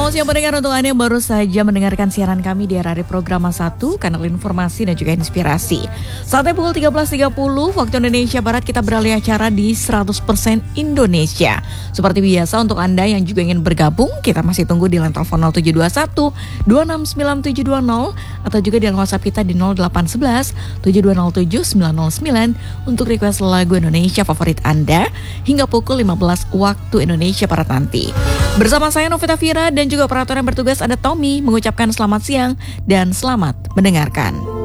Selamat siang pendengar, untuk Anda yang baru saja mendengarkan siaran kami di RRI Programa 1, kanal informasi dan juga inspirasi. Saatnya pukul 13.30 waktu Indonesia Barat, kita beralih acara di 100% Indonesia. Seperti biasa, untuk Anda yang juga ingin bergabung, kita masih tunggu di line telepon 0721 269720 atau juga di WhatsApp kita di 0811 7207 909 untuk request lagu Indonesia favorit Anda hingga pukul 15 waktu Indonesia Barat nanti. Bersama saya Novita Fira dan juga operator yang bertugas ada Tommy, mengucapkan selamat siang dan selamat mendengarkan.